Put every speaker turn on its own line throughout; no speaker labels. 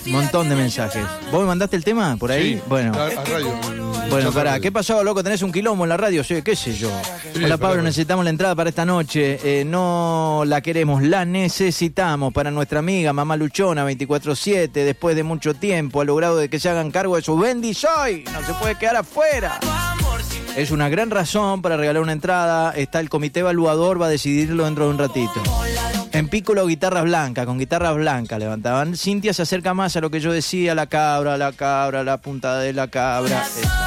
Montón de mensajes. ¿Vos me mandaste el tema por ahí?
Sí,
bueno.
a radio.
Bueno, pará, ¿qué pasó, loco? ¿Tenés un quilombo en la radio? Sí, qué sé yo.
Sí,
Hola, Pablo,
pará.
necesitamos la entrada para esta noche. No la queremos, la necesitamos para nuestra amiga Mamá Luchona, 24/7, después de mucho tiempo, ha logrado de que se hagan cargo de su bendición. No se puede quedar afuera. Es una gran razón para regalar una entrada. Está el comité evaluador, va a decidirlo dentro de un ratito. En Piccolo, guitarras blancas, con guitarras blancas levantaban. Cintia se acerca más a lo que yo decía, la cabra, la punta de la cabra.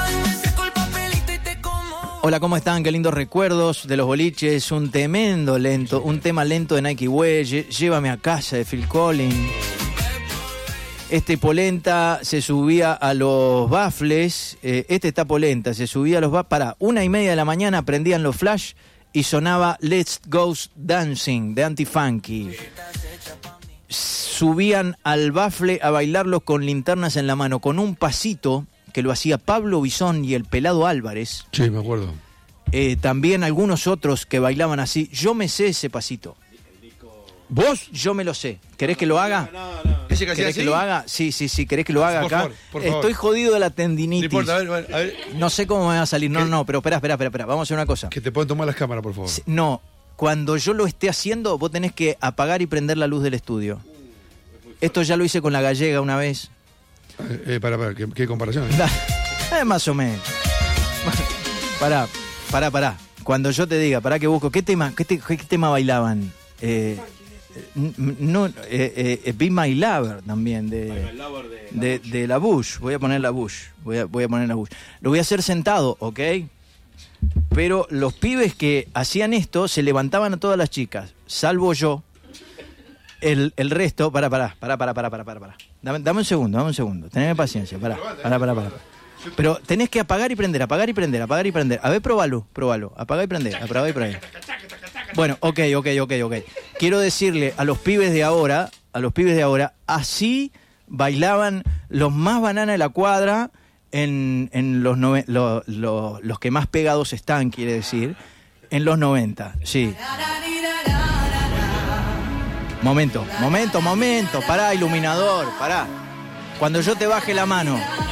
Hola, ¿cómo están? Qué lindos recuerdos de los boliches. Un tema lento de Nike Way. Llévame a casa de Phil Collins. Polenta se subía a los bafles. Está Polenta, se subía a los bafles. Para 1:30 de la mañana prendían los flash y sonaba Let's Go Dancing de Anti-Funky. Subían al bafle a bailarlos con linternas en la mano, con un pasito que lo hacía Pablo Bisón y el Pelado Álvarez.
Sí, me acuerdo.
También algunos otros que bailaban así. Yo me sé ese pasito.
¿Vos?
Yo me lo sé. ¿Querés que lo haga?
No. ¿Ese que hacía
¿Querés
así?
que lo haga? Sí. ¿Querés que lo haga
Por
acá?
favor, por favor.
Estoy jodido de la
No
tendinitis.
importa, a ver.
No sé cómo me va a salir. No, pero espera. Vamos a hacer una cosa.
Que te pueden tomar las cámaras, por favor.
No, cuando yo lo esté haciendo, vos tenés que apagar y prender la luz del estudio. Esto ya lo hice con la gallega una vez.
Para, ¿qué comparación?
Más o menos. Pará. Cuando yo te diga, pará que busco, ¿qué tema bailaban? Be My Lover también, de la Bush. Voy a poner la Bush. Voy a poner la Bush. Lo voy a hacer sentado, ¿ok? Pero los pibes que hacían esto se levantaban a todas las chicas, salvo yo. El resto, pará. Dame un segundo. Teneme paciencia, pará. Pero tenés que apagar y prender. A ver, probalo. Apagar y prender. Bueno, ok. Quiero decirle a los pibes de ahora, así bailaban los más banana de la cuadra en los que más pegados están, quiere decir, en los 90, sí. Momento, pará, iluminador, pará. Cuando yo te baje la mano,